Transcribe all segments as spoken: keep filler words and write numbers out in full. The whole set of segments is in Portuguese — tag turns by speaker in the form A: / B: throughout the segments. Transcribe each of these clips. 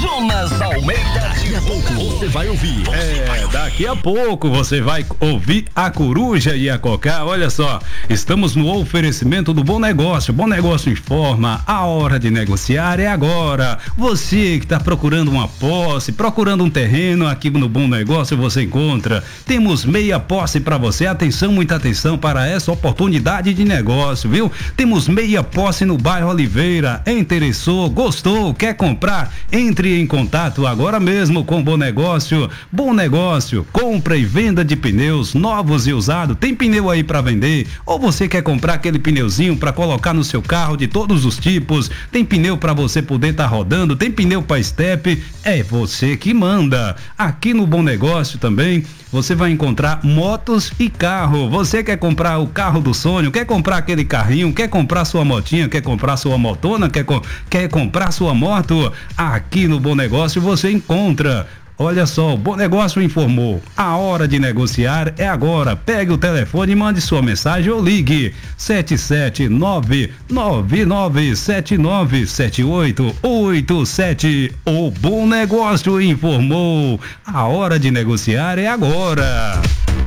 A: Jonas Almeida. Daqui a pouco você vai ouvir.
B: É, daqui a pouco você vai ouvir a Coruja e a Cocá. Olha só, estamos no oferecimento do Bom Negócio. Bom Negócio informa, a hora de negociar é agora. Você que está procurando uma posse, procurando um terreno, aqui no Bom Negócio você encontra. Temos meia posse para você. Atenção, muita atenção para essa oportunidade de negócio, viu? Temos meia posse no bairro Oliveira. Interessou, gostou, quer comprar? Entre em contato agora mesmo com o Bom Negócio. Bom Negócio, compra e venda de pneus novos e usados. Tem pneu aí para vender? Ou você quer comprar aquele pneuzinho para colocar no seu carro de todos os tipos? Tem pneu para você poder estar tá rodando? Tem pneu para estepe? É você que manda. Aqui no Bom Negócio também você vai encontrar motos e carro. Você quer comprar o carro do sonho? Quer comprar aquele carrinho? Quer comprar sua motinha? Quer comprar sua motona? Quer, quer comprar sua moto? Aqui no Bom Negócio você encontra. Olha só, o Bom Negócio informou. A hora de negociar é agora. Pegue o telefone e mande sua mensagem ou ligue sete sete nove nove nove sete nove sete oito oito sete. O Bom Negócio informou. A hora de negociar é agora.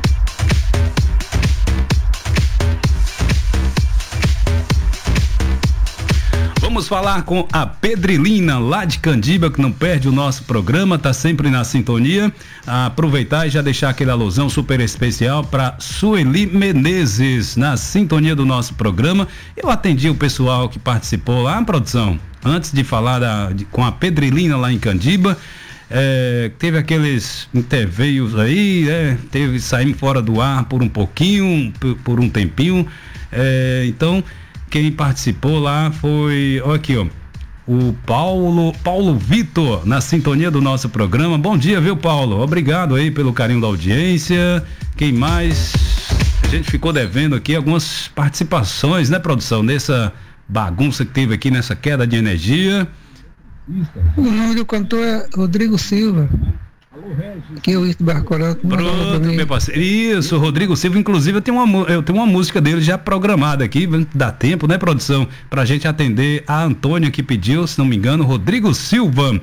B: Vamos falar com a Pedrilina, lá de Candiba, que não perde o nosso programa, tá sempre na sintonia. Aproveitar e já deixar aquele alusão super especial para Sueli Menezes, na sintonia do nosso programa. Eu atendi o pessoal que participou lá, produção, antes de falar da, de, com a Pedrilina lá em Candiba. É, teve aqueles interveios aí, né? Teve, saímos fora do ar por um pouquinho, por, por um tempinho. É, então, quem participou lá foi, ó aqui, ó, o Paulo, Paulo Vitor, na sintonia do nosso programa. Bom dia, viu, Paulo? Obrigado aí pelo carinho da audiência. Quem mais? A gente ficou devendo aqui algumas participações, né, produção, nessa bagunça que teve aqui, nessa queda de energia.
C: O nome do cantor é Rodrigo Silva. Que eu do Barcorão.
B: Pronto, meu parceiro. Isso, Rodrigo Silva. Inclusive, eu tenho uma, eu tenho uma música dele já programada aqui. Dá tempo, né, produção? Pra gente atender a Antônia que pediu, se não me engano, Rodrigo Silva.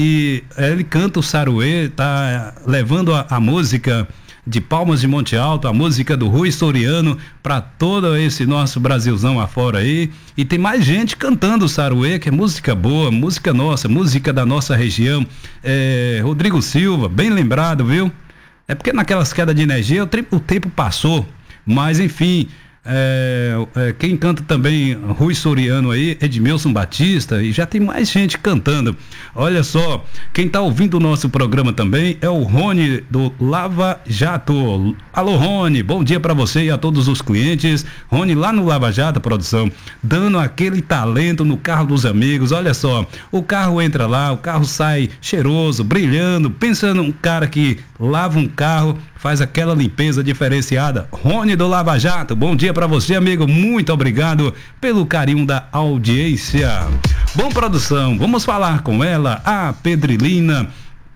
B: E ele canta o Saruê, tá levando a, a música de Palmas de Monte Alto, a música do Rui Soriano, para todo esse nosso Brasilzão afora aí. E tem mais gente cantando o Saruê, que é música boa, música nossa, música da nossa região. É, Rodrigo Silva, bem lembrado, viu? É porque naquelas quedas de energia o, o tempo passou, mas enfim. É, é, quem canta também, Rui Soriano aí, Edmilson Batista, e já tem mais gente cantando. Olha só, quem tá ouvindo o nosso programa também é o Rony do Lava Jato. Alô, Rony, bom dia para você e a todos os clientes. Rony lá no Lava Jato, produção, dando aquele talento no carro dos amigos. Olha só, o carro entra lá, o carro sai cheiroso, brilhando, pensando um cara que lava um carro, faz aquela limpeza diferenciada. Rony do Lava Jato, bom dia para você, amigo, muito obrigado pelo carinho da audiência. Bom, produção, vamos falar com ela, a Pedrilina,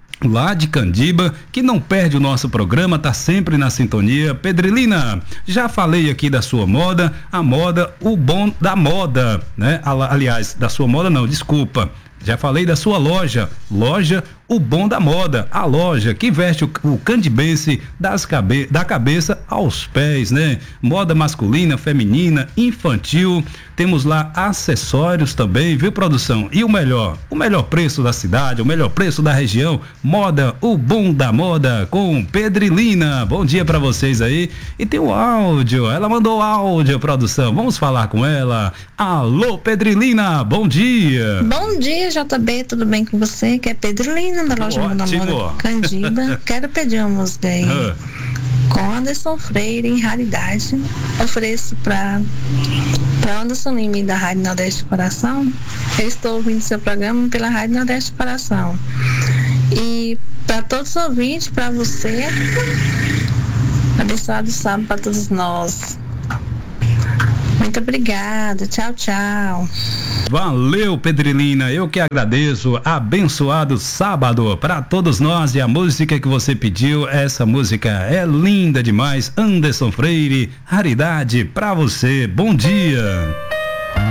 B: lá de Candiba, que não perde o nosso programa, tá sempre na sintonia. Pedrilina, já falei aqui da sua moda, a moda, o bom da moda, né? Aliás, da sua moda não, desculpa. Já falei da sua loja, loja O Bom da Moda, a loja que veste o, o candibense das cabe, da cabeça aos pés, né? Moda masculina, feminina, infantil, temos lá acessórios também, viu, produção? E o melhor, o melhor preço da cidade, o melhor preço da região, moda, O Bom da Moda, com Pedrilina. Bom dia pra vocês aí. E tem o áudio, ela mandou áudio, produção, vamos falar com ela. Alô, Pedrilina, bom dia.
D: Bom dia, J B, tudo bem com você? Que é Pedrilina, da loja Bom da Moda Candiba. Quero pedir uma música aí uh. com Anderson Freire, em raridade. Ofereço para para Anderson Lima da Rádio Nordeste do Coração. Eu estou ouvindo seu programa pela Rádio Nordeste do Coração. E para todos os ouvintes, para você, abençoado sábado para todos nós. Muito obrigada, tchau, tchau.
B: Valeu, Pedrilina, eu que agradeço. Abençoado sábado para todos nós. E a música que você pediu, essa música é linda demais. Anderson Freire, raridade para você. Bom dia.